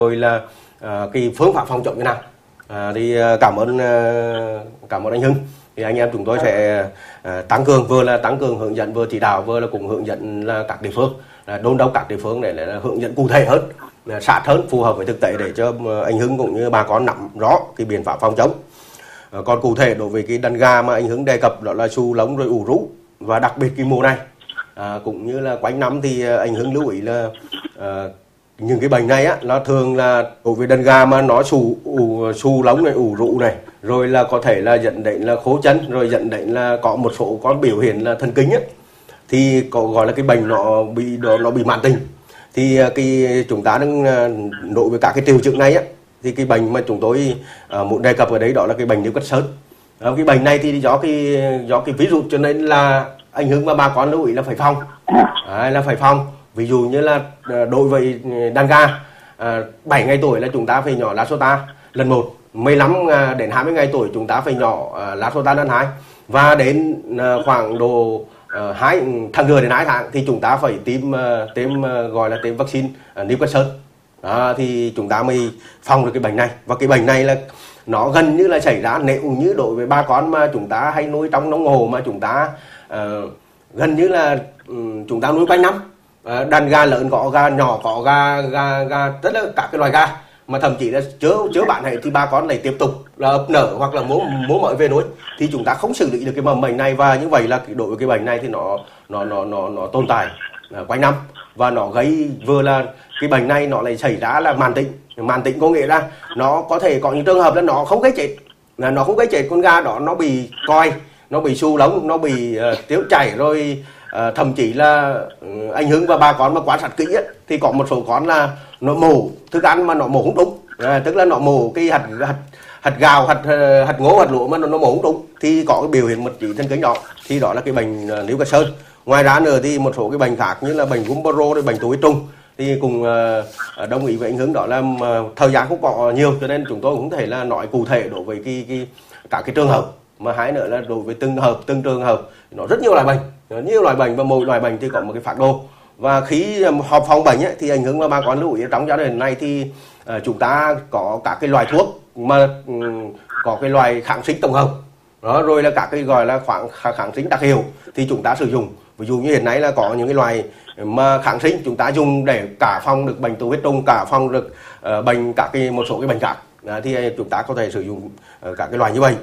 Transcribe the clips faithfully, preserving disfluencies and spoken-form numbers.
rồi là à, cái phương pháp phòng chống như nào. À, thì cảm ơn cảm ơn anh Hưng. Thì anh em chúng tôi sẽ à, tăng cường, vừa là tăng cường hướng dẫn, vừa chỉ đạo, vừa là cùng hướng dẫn là các địa phương, là đôn đốc các địa phương để là hướng dẫn cụ thể hơn, là sát hơn, phù hợp với thực tế để cho anh Hưng cũng như bà con nắm rõ cái biện pháp phòng chống. À, còn cụ thể đối với cái đàn gà mà anh Hưng đề cập đó là xù lông rồi ủ rũ, và đặc biệt cái mùa này à, cũng như là quanh năm thì anh Hưng lưu ý là à, những cái bệnh này á, nó thường là đối với đàn gà mà nó xù ủ xù lông này, ủ rũ này, rồi là có thể là dẫn đến là khô chân, rồi dẫn đến là có một số con biểu hiện là thần kinh á, thì có gọi là cái bệnh nó bị nó, nó bị mãn tính. Thì cái chúng ta đang đối với các cái triệu chứng này á, thì cái bệnh mà chúng tôi uh, muốn đề cập ở đấy đó là cái bệnh Newcastle. Uh, cái bệnh này thì do cái do cái virus, cho nên là anh Hưng và bà con lưu ý là phải phòng, à, là phải phòng. Ví dụ như là đối với đàn gà à, bảy ngày tuổi là chúng ta phải nhỏ Lashota lần một, mười lăm đến hai mươi ngày tuổi chúng ta phải nhỏ uh, Lashota lần hai, và đến uh, khoảng độ uh, hai tháng rưỡi đến hai tháng thì chúng ta phải tiêm uh, tiêm uh, gọi là tiêm vaccine uh, Newcastle. À, thì chúng ta mới phòng được cái bệnh này. Và cái bệnh này là nó gần như là xảy ra nếu như đối với bà con mà chúng ta hay nuôi trong nông hồ, mà chúng ta uh, gần như là um, chúng ta nuôi quanh năm. À, đàn gà lớn có, gà nhỏ có, gà gà gà tất là các cái loài gà mà thậm chí là chứa chứa bạn này, thì bà con lại tiếp tục là ấp nở hoặc là múa múa mở về nuôi, thì chúng ta không xử lý được cái mầm bệnh này. Và như vậy là đối với cái bệnh này thì nó nó nó nó nó tồn tại à, quanh năm, và nó gây vừa là cái bệnh này nó lại xảy ra là mãn tính. Mãn tính có nghĩa là nó có thể có những trường hợp là nó không gây chết, là nó không gây chết con gà đó, nó bị coi, nó bị xù lông, nó bị uh, tiêu chảy, rồi À, thậm chí là uh, anh Hưng và bà con mà quan sát kỹ ấy, thì có một số con là nó mổ thức ăn mà nó mổ không đúng, à, tức là nó mổ cái hạt hạt hạt gạo, hạt hạt ngô, hạt lúa mà nó, nó mổ không đúng, thì có cái biểu hiện một chỉ thần kinh đó, thì đó là cái bệnh uh, Newcastle. Ngoài ra nữa thì một số cái bệnh khác như là bệnh Gumboro, rồi bệnh tụ huyết trùng thì cùng uh, đồng ý với anh Hưng đó là uh, thời gian không có nhiều, cho nên chúng tôi cũng có thể là nói cụ thể đối với cái cái cả cái trường hợp, mà hai nữa là đối với từng hợp từng trường hợp nó rất nhiều loại bệnh, nhiều loại bệnh, và mỗi loại bệnh thì có một cái phác đồ. Và khi họp phòng bệnh ấy, thì anh Hưng và bà con lưu ý trong giai đoạn này thì uh, chúng ta có các cái loại thuốc mà um, có cái loại kháng sinh tổng hợp đó, rồi là các cái gọi là khoáng kháng sinh đặc hiệu thì chúng ta sử dụng. Ví dụ như hiện nay là có những cái loại mà kháng sinh chúng ta dùng để cả phòng được bệnh tụ huyết trùng, cả phòng được uh, bệnh các cái một số cái bệnh khác, uh, thì chúng ta có thể sử dụng uh, các cái loại như vậy.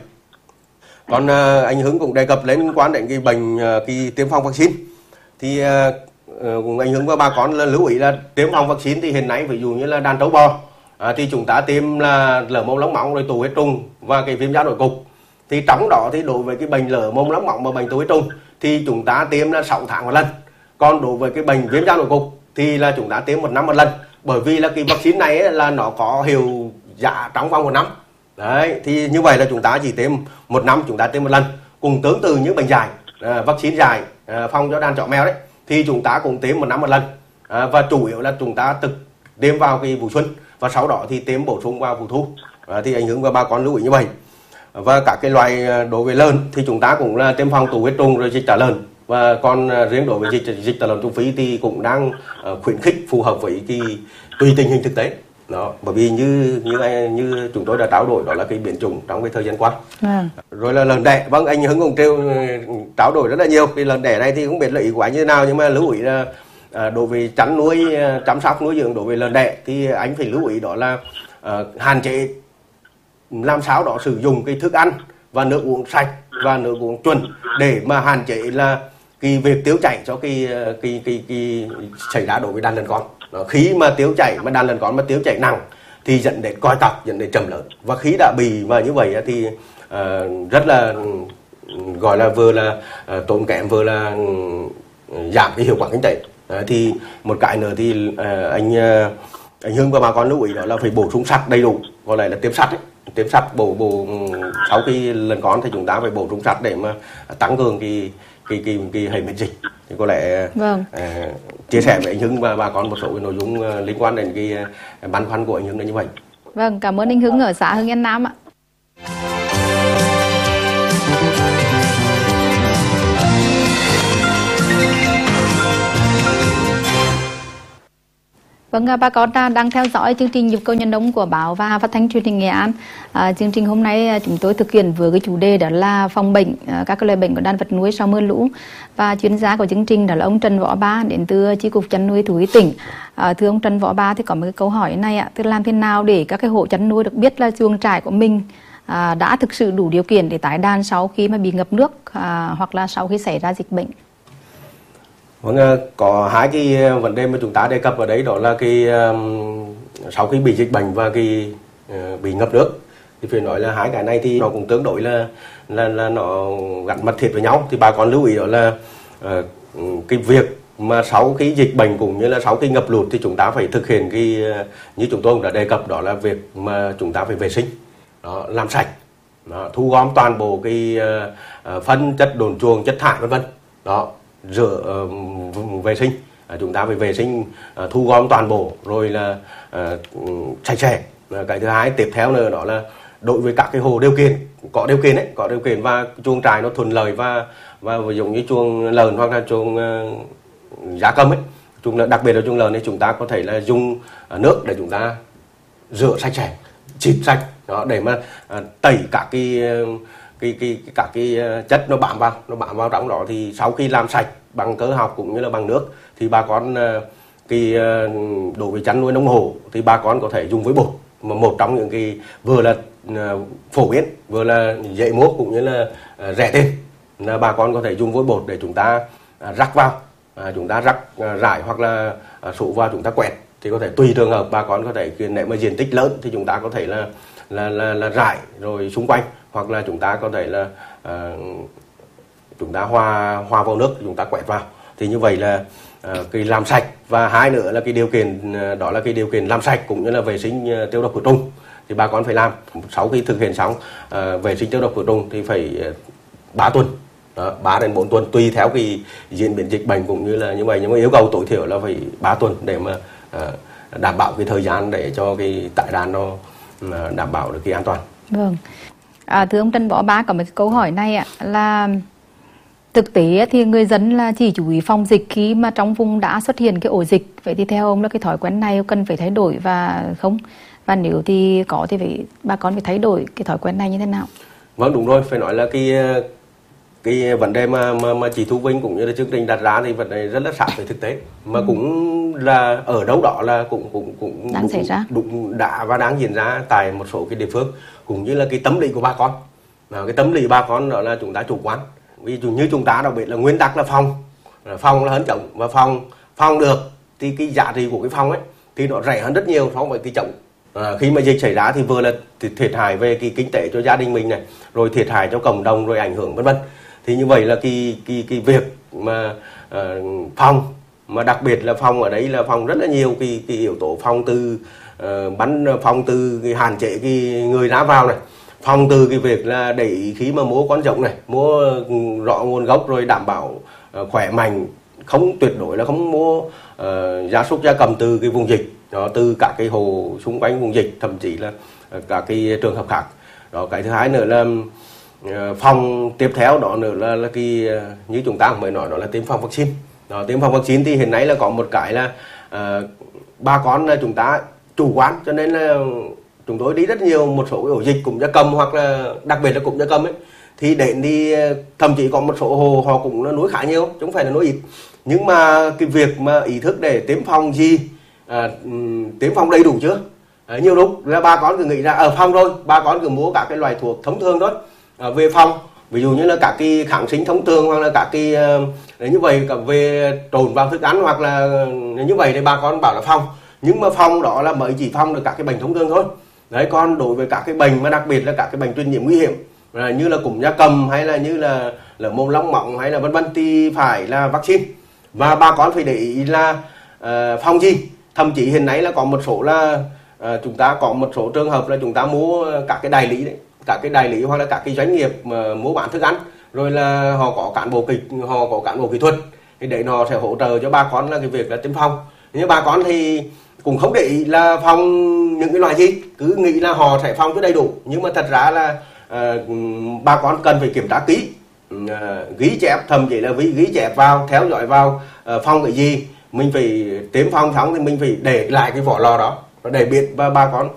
Còn uh, anh Hưng cũng đề cập lên liên quan đến cái bệnh uh, cái tiêm phòng vaccine, thì uh, anh Hưng và bà con là lưu ý là tiêm phòng vaccine thì hiện nay ví dụ như là đàn trâu bò uh, thì chúng ta tiêm là lở mồm long móng, rồi tụ huyết trùng và cái viêm da nổi cục. Thì trong đó thì đối với cái bệnh lở mồm long móng và bệnh tụ huyết trùng thì chúng ta tiêm là sáu tháng một lần. Còn đối với cái bệnh viêm da nổi cục thì là chúng ta tiêm một năm một lần, bởi vì là cái vaccine này ấy, là nó có hiệu giả trong vòng một năm. Đấy, thì như vậy là chúng ta chỉ tiêm một năm, chúng ta tiêm một lần. Cùng tương tự như bệnh dại, à, vaccine dại à, phòng cho đàn chó mèo đấy, thì chúng ta cũng tiêm một năm một lần, à, và chủ yếu là chúng ta thực tiêm vào cái vụ xuân, và sau đó thì tiêm bổ sung vào vụ thu, à, thì ảnh hưởng và bà con lưu ý như vậy. Và các cái loài đối với lợn thì chúng ta cũng là tiêm phòng tụ huyết trùng, rồi dịch tả lợn. Và còn riêng đối với dịch dịch tả lợn châu Phi thì cũng đang uh, khuyến khích phù hợp với cái tùy tình hình thực tế. Đó, bởi vì như như như chúng tôi đã trao đổi đó là cái biến chủng trong cái thời gian qua. À. Rồi là lợn đẻ, vâng, anh Hưng cũng trao trao đổi rất là nhiều. Cái lợn đẻ này thì không biết là ý của anh như thế nào, nhưng mà lưu ý là à, đối với chăn nuôi, chăm sóc nuôi dưỡng đối với lợn đẻ thì anh phải lưu ý đó là à, hạn chế làm sao đó sử dụng cái thức ăn và nước uống sạch và nước uống chuẩn, để mà hạn chế là cái việc tiêu chảy cho cái cái cái, cái xảy ra đối với đàn lợn con. Đó, khi mà tiêu chảy mà đàn lợn con mà tiêu chảy nặng thì dẫn đến coi cọc, dẫn đến trầm lợn. Và khi đã bị và như vậy thì uh, rất là gọi là vừa là uh, tốn kém, vừa là uh, giảm cái hiệu quả kinh tế. Uh, thì một cái nữa thì uh, anh uh, anh Hưng và bà con lưu ý đó là phải bổ sung sắt đầy đủ, gọi là, là tiêm sắt ấy. Tiêm sắt bổ bổ sau khi lợn con thì chúng ta phải bổ sung sắt để mà tăng cường cái cái cái cái hệ miễn dịch. Thì có lẽ vâng. uh, chia sẻ với anh Hưng và bà con một số cái nội dung uh, liên quan đến cái uh, băn khoăn của anh Hưng là như vậy. Vâng, cảm ơn anh Hưng ở xã Hưng Yên Nam ạ. Vâng, bà con đang theo dõi chương trình Nhịp cầu Nhân Đông của báo và phát thanh truyền hình Nghệ An. À, chương trình hôm nay chúng tôi thực hiện với cái chủ đề đó là phòng bệnh, các loại bệnh của đàn vật nuôi sau mưa lũ. Và chuyên gia của chương trình đó là ông Trần Võ Ba đến từ Chi cục chăn nuôi thú y tỉnh. À, thưa ông Trần Võ Ba, thì có một cái câu hỏi này ạ, tức làm thế nào để các cái hộ chăn nuôi được biết là chuồng trại của mình à, đã thực sự đủ điều kiện để tái đàn sau khi mà bị ngập nước à, hoặc là sau khi xảy ra dịch bệnh? Vâng, có hai cái vấn đề mà chúng ta đề cập ở đấy, đó là cái um, sau khi bị dịch bệnh và cái uh, bị ngập nước, thì phải nói là hai cái này thì nó cũng tương đối là là là nó gắn mật thiết với nhau. Thì bà con lưu ý đó là uh, cái việc mà sau khi dịch bệnh cũng như là sau khi ngập lụt thì chúng ta phải thực hiện cái uh, như chúng tôi cũng đã đề cập, đó là việc mà chúng ta phải vệ sinh, đó, làm sạch, đó, thu gom toàn bộ cái uh, uh, phân, chất đồn chuồng, chất thải vân vân, đó, rửa uh, vệ sinh, uh, chúng ta phải vệ sinh, uh, thu gom toàn bộ rồi là uh, sạch sẽ. Uh, cái thứ hai tiếp theo nữa đó là đối với các cái hồ điều kiện có điều kiện ấy, có điều kiện và chuồng trại nó thuận lợi và và giống như chuồng lợn hoặc là chuồng uh, gia cầm ấy, chuồng đặc biệt là chuồng lợn thì chúng ta có thể là dùng uh, nước để chúng ta rửa sạch sẽ, xịt sạch, đó, để mà uh, tẩy các cái uh, cái cái các cái chất nó bám vào nó bám vào trong đó. Thì sau khi làm sạch bằng cơ học cũng như là bằng nước thì bà con cái đối với chăn nuôi nông hộ thì bà con có thể dùng với bột, mà một trong những cái vừa là phổ biến, vừa là dễ mua cũng như là rẻ tiền, là bà con có thể dùng với bột để chúng ta rắc vào, chúng ta rắc rải hoặc là sụ vào chúng ta quẹt. Thì có thể tùy trường hợp bà con có thể, nếu mà diện tích lớn thì chúng ta có thể là là là, là rải rồi xung quanh, hoặc là chúng ta có thể là uh, chúng ta hòa hòa vào nước, chúng ta quẹt vào. Thì như vậy là uh, cái làm sạch, và hai nữa là cái điều kiện uh, đó là cái điều kiện làm sạch cũng như là vệ sinh uh, tiêu độc khử trùng thì bà con phải làm. Sau khi thực hiện xong uh, vệ sinh tiêu độc khử trùng thì phải uh, ba tuần, ba đến bốn tuần tùy theo cái diễn biến dịch bệnh cũng như là như vậy, nhưng mà yêu cầu tối thiểu là phải ba tuần để mà uh, đảm bảo cái thời gian để cho cái tái đàn nó uh, đảm bảo được cái an toàn. Vâng. À, thưa ông Trần Võ Ba, có một cái câu hỏi này ạ, là thực tế thì người dân là chỉ chú ý phòng dịch khi mà trong vùng đã xuất hiện cái ổ dịch. Vậy thì theo ông là cái thói quen này cần phải thay đổi và không? Và nếu thì có thì phải bà con phải thay đổi cái thói quen này như thế nào? Vâng, đúng rồi, phải nói là cái cái vấn đề mà mà, mà chị Thu Vinh cũng như là chương trình đặt ra thì vấn đề rất là sát với thực tế, mà ừ. cũng là ở đâu đó là cũng cũng cũng đang đúng, xảy ra, đúng đã và đang diễn ra tại một số cái địa phương, cũng như là cái tâm lý của bà con. Và cái tâm lý bà con đó là chúng ta chủ quan. Ví dụ như chúng ta đặc biệt là nguyên tắc là phòng, phòng là hơn chống, và phòng phòng được thì cái giá trị của cái phòng ấy thì nó rẻ hơn rất nhiều so với cái chống. À, khi mà dịch xảy ra thì vừa là thiệt hại về cái kinh tế cho gia đình mình này, rồi thiệt hại cho cộng đồng, rồi ảnh hưởng vân vân. Thì như vậy là cái cái cái việc mà uh, phòng, mà đặc biệt là phòng ở đấy là phòng rất là nhiều cái cái yếu tố, phòng từ uh, bắn phòng từ cái hạn chế cái người ra vào này, phòng từ cái việc là để khi mà mua con giống này, mua rõ nguồn gốc rồi đảm bảo uh, khỏe mạnh, không tuyệt đối là không mua uh, gia súc gia cầm từ cái vùng dịch đó, từ các cái hồ xung quanh vùng dịch, thậm chí là uh, các cái trường hợp khác đó. Cái thứ hai nữa là uh, phòng tiếp theo đó nữa là, là cái uh, như chúng ta mới nói đó là tiêm phòng vaccine đó. Tiêm phòng vaccine thì hiện nay là có một cái là uh, bà con là chúng ta chủ quan, cho nên là chúng tôi đi rất nhiều một số cái ổ dịch cúm gia cầm, hoặc là đặc biệt là cúm gia cầm ấy, thì đến đi thậm chí có một số hồ họ cũng nó nuôi khá nhiều chứ không phải là nuôi ít, nhưng mà cái việc mà ý thức để tiêm phòng gì, à, tiêm phòng đầy đủ chưa, à, nhiều lúc là bà con cứ nghĩ ra ở phòng rồi, bà con cứ mua các cái loại thuốc thông thường thôi à, về phòng, ví dụ như là các cái kháng sinh thông thường, hoặc là các cái uh, như vậy cả về trộn vào thức ăn, hoặc là như vậy thì bà con bảo là phòng, nhưng mà phòng đó là mới chỉ phòng được các cái bệnh thông thường thôi. Đấy, còn đối với các cái bệnh mà đặc biệt là các cái bệnh truyền nhiễm nguy hiểm à, như là cúm gia cầm hay là như là lở mồm long móng hay là vân vân thì phải là vaccine, và bà con phải để ý là uh, phòng gì. Thậm chí hiện nay là có một số là uh, chúng ta có một số trường hợp là chúng ta mua các cái đại lý đấy, các cái đại lý hoặc là các cái doanh nghiệp mà mua bán thức ăn, rồi là họ có cán bộ kỹ họ có cán bộ kỹ thuật thì để họ sẽ hỗ trợ cho bà con là cái việc là tiêm phòng. Nhưng bà con thì cũng không để ý là phòng những cái loại gì, cứ nghĩ là họ sẽ phòng cho đầy đủ, nhưng mà thật ra là uh, bà con cần phải kiểm tra kỹ, uh, ghi chép, thậm chí là ghi chép vào, theo dõi vào uh, phòng cái gì, mình phải tiêm phòng xong thì mình phải để lại cái vỏ lò đó để biết ba ba con